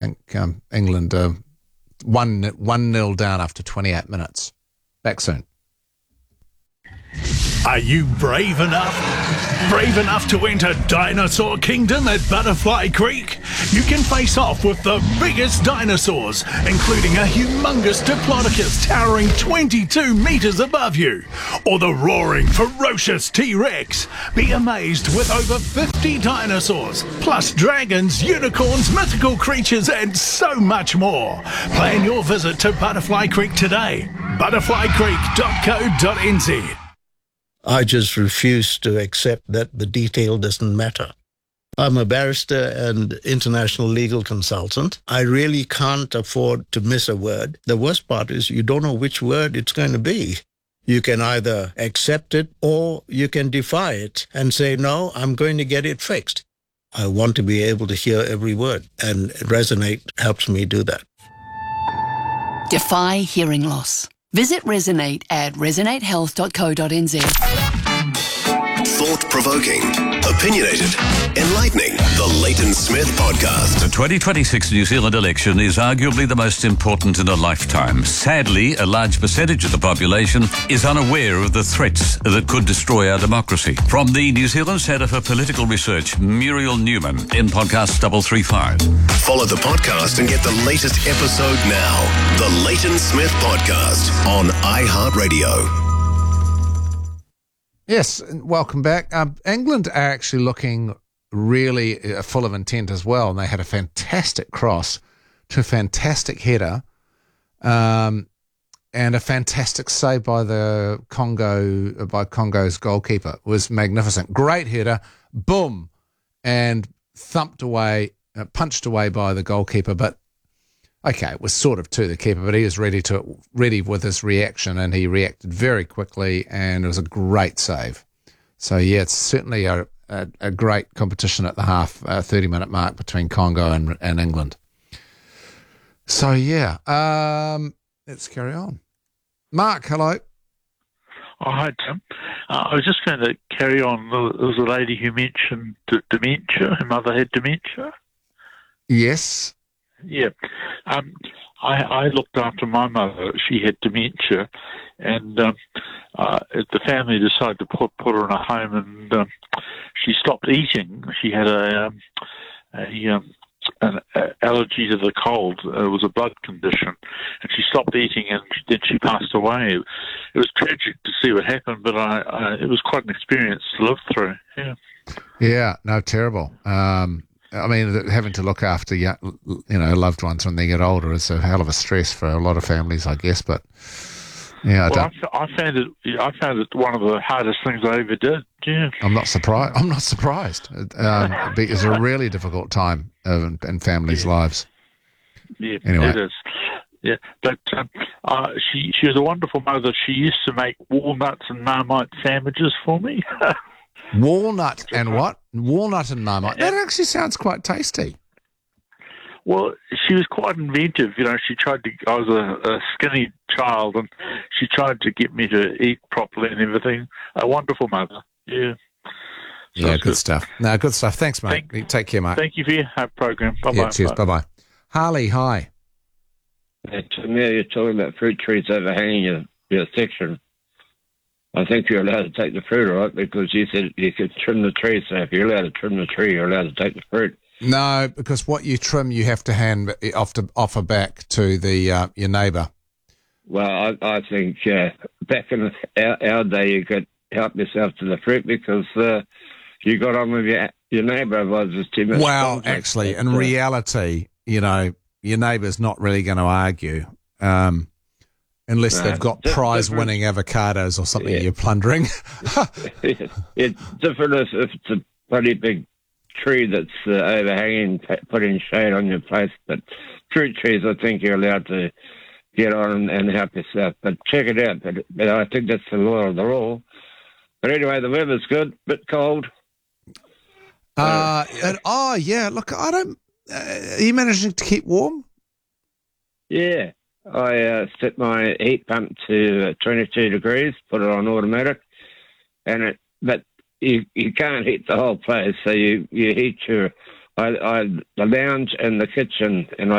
think England 1-0 down after 28 minutes. Back soon. Are you brave enough? Brave enough to enter Dinosaur Kingdom at Butterfly Creek? You can face off with the biggest dinosaurs, including a humongous Diplodocus towering 22 metres above you, or the roaring, ferocious T-Rex. Be amazed with over 50 dinosaurs, plus dragons, unicorns, mythical creatures, and so much more. Plan your visit to Butterfly Creek today. butterflycreek.co.nz. I just refuse to accept that the detail doesn't matter. I'm a barrister and international legal consultant. I really can't afford to miss a word. The worst part is you don't know which word it's going to be. You can either accept it or you can defy it and say, no, I'm going to get it fixed. I want to be able to hear every word, and Resonate helps me do that. Defy hearing loss. Visit Resonate at resonatehealth.co.nz. Thought-provoking, opinionated, enlightening. The Leighton Smith Podcast. The 2026 New Zealand election is arguably the most important in a lifetime. Sadly, a large percentage of the population is unaware of the threats that could destroy our democracy. From the New Zealand Centre for Political Research, Muriel Newman in podcast 335. Follow the podcast and get the latest episode now. The Leighton Smith Podcast on iHeartRadio. Yes, welcome back. England are actually looking really full of intent as well, and they had a fantastic cross to a fantastic header and a fantastic save by Congo's goalkeeper. It was magnificent. Great header, boom, and thumped away, punched away by the goalkeeper, but okay, it was sort of to the keeper, but he was ready with his reaction, and he reacted very quickly, and it was a great save. So, yeah, it's certainly a great competition at the half 30-minute mark between Congo and England. So, yeah, let's carry on. Mark, hello. Oh, hi, Tim. I was just going to carry on. There was a lady who mentioned dementia. Her mother had dementia. Yes. Yeah. I looked after my mother. She had dementia, and the family decided to put her in a home, and she stopped eating. She had an allergy to the cold. It was a blood condition, and she stopped eating, and then she passed away. It was tragic to see what happened, but it was quite an experience to live through. Yeah. Yeah. No, terrible. I mean, having to look after loved ones when they get older is a hell of a stress for a lot of families, I guess. But yeah, I found it one of the hardest things I ever did. Yeah, I'm not surprised. It's a really difficult time in families' lives. Yeah, anyway. It is. Yeah, but she was a wonderful mother. She used to make walnuts and Marmite sandwiches for me. Walnut and what? Walnut and Marmite. That actually sounds quite tasty. Well, she was quite inventive. You know, I was a skinny child, and she tried to get me to eat properly and everything. A wonderful mother. Yeah. So yeah, good stuff. No, good stuff. Thanks, mate. Take care, mate. Thank you for your program. Bye-bye. Yeah, cheers. Bye-bye. Harley, hi. To me, you're talking about fruit trees overhanging your section. I think you're allowed to take the fruit, all right, because you said you could trim the tree. So if you're allowed to trim the tree, you're allowed to take the fruit. No, because what you trim, you have to hand offer back to the your neighbour. Well, I think back in our day, you could help yourself to the fruit because you got on with your neighbour. Was just too much. Well, actually, in reality, your neighbour's not really going to argue. Unless they've got prize-winning avocados or something you're plundering. It's different if it's a pretty big tree that's overhanging, putting shade on your place. But fruit trees, I think you're allowed to get on and help yourself. But check it out. But I think that's the law of the law. But anyway, the weather's good, bit cold. Yeah. Look, I don't... are you managing to keep warm? Yeah. I set my heat pump to 22 degrees, put it on automatic, but you can't heat the whole place, so you heat the lounge and the kitchen, and